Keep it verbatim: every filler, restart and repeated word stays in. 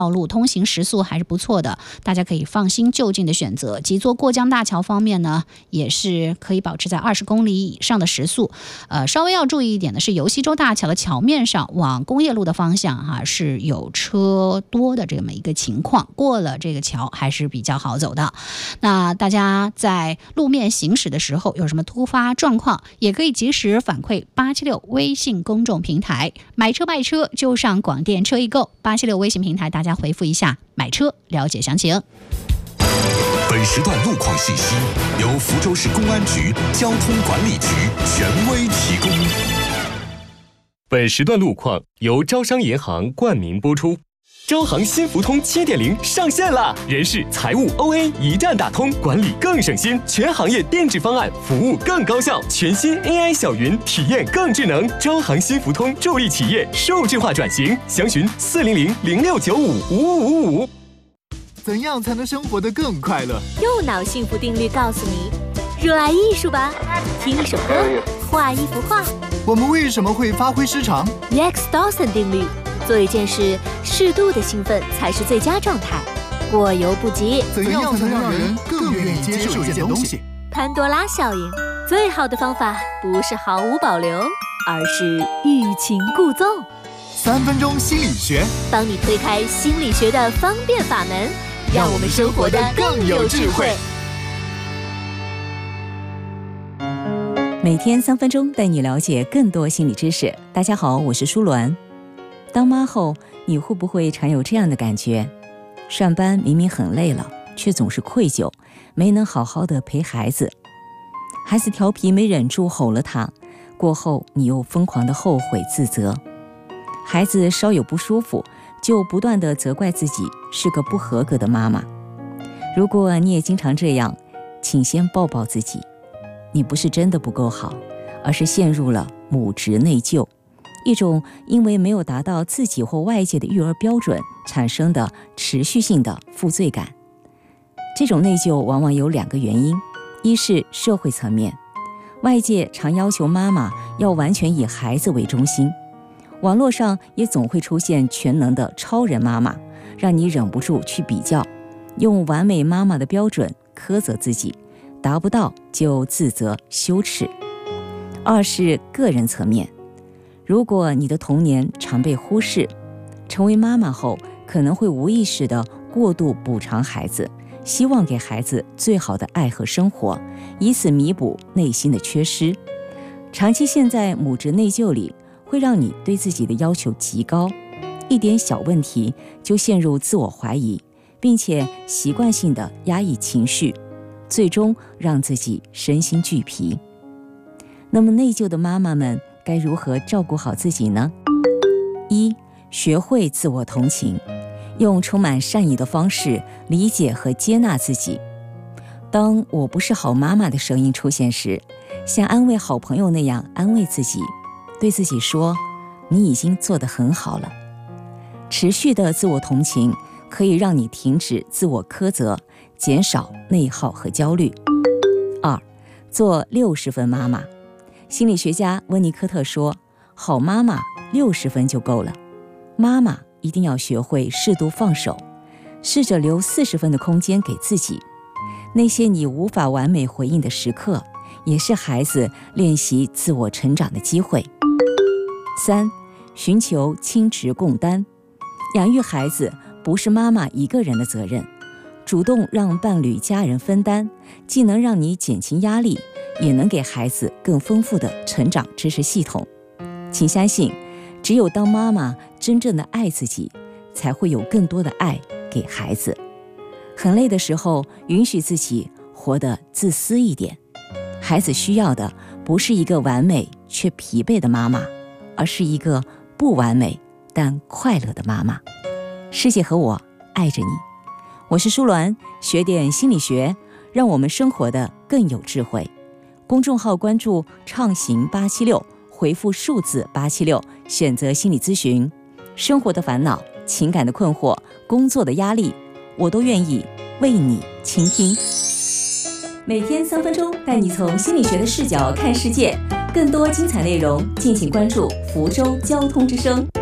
道路通行时速还是不错的，大家可以放心就近的选择。极作过江大桥方面呢，也是可以保持在二十公里以上的时速。呃，稍微要注意一点的是，游溪洲大桥的桥面上往工业路的方向哈、啊、是有车多的这么一个情况，过了这个桥还是比较好走的。那大家在路面行驶的时候有什么突发状况，也可以及时反馈八七六微信公众平台。买车卖车就上广电车易购八七六微信平台，大家回复一下买车，了解详情。 本时段路况信息由福州市公安局交通管理局权威提供。 本时段路况由招商银行冠名播出。招行新福通 七点零 上线了，人事、财务、O A 一站打通，管理更省心，全行业定制方案，服务更高效，全新 A I 小云体验更智能。招行新福通助力企业数字化转型，详询四零零零六九五五五五五。 怎样才能生活得更快乐？ 右脑幸福定律告诉你：热爱艺术吧，听一首歌，画一幅画。 我们为什么会发挥失常 Rex Dawson 定律。做一件事，适度的兴奋才是最佳状态，过犹不及。 怎样才能让人更愿意接受一件东西？ 潘多拉效应，最好的方法不是毫无保留，而是欲擒故纵。 三分钟心理学， 帮你推开心理学的方便法门，让我们生活得更有智慧。 每天三分钟，带你了解更多心理知识。大家好，我是舒鸾。当妈后，你会不会常有这样的感觉？上班明明很累了，却总是愧疚，没能好好的陪孩子。孩子调皮没忍住吼了他，过后你又疯狂的后悔自责。孩子稍有不舒服，就不断的责怪自己是个不合格的妈妈。如果你也经常这样，请先抱抱自己，你不是真的不够好，而是陷入了母职内疚。一种因为没有达到自己或外界的育儿标准产生的持续性的负罪感。这种内疚往往有两个原因，一是社会层面，外界常要求妈妈要完全以孩子为中心，网络上也总会出现全能的超人妈妈，让你忍不住去比较，用完美妈妈的标准苛责自己，达不到就自责羞耻。二是个人层面，如果你的童年常被忽视，成为妈妈后可能会无意识地过度补偿孩子，希望给孩子最好的爱和生活，以此弥补内心的缺失。长期陷在母职内疚里，会让你对自己的要求极高，一点小问题就陷入自我怀疑，并且习惯性地压抑情绪，最终让自己身心俱疲。那么内疚的妈妈们该如何照顾好自己呢？一、学会自我同情，用充满善意的方式理解和接纳自己。当我不是好妈妈的声音出现时，像安慰好朋友那样安慰自己，对自己说，你已经做得很好了。持续的自我同情可以让你停止自我苛责，减少内耗和焦虑。二、做六十分妈妈。心理学家温尼科特说，好妈妈六十分就够了。妈妈一定要学会适度放手，试着留四十分的空间给自己。那些你无法完美回应的时刻，也是孩子练习自我成长的机会。三、寻求亲职共担。养育孩子不是妈妈一个人的责任，主动让伴侣家人分担，既能让你减轻压力，也能给孩子更丰富的成长知识系统。请相信，只有当妈妈真正的爱自己，才会有更多的爱给孩子。很累的时候，允许自己活得自私一点。孩子需要的不是一个完美却疲惫的妈妈，而是一个不完美但快乐的妈妈。世界和我爱着你。我是舒鸾，学点心理学，让我们生活的更有智慧。公众号关注畅行八七六，回复数字八七六，选择心理咨询。生活的烦恼、情感的困惑、工作的压力，我都愿意为你倾听。每天三分钟，带你从心理学的视角看世界。更多精彩内容，敬请关注福州交通之声。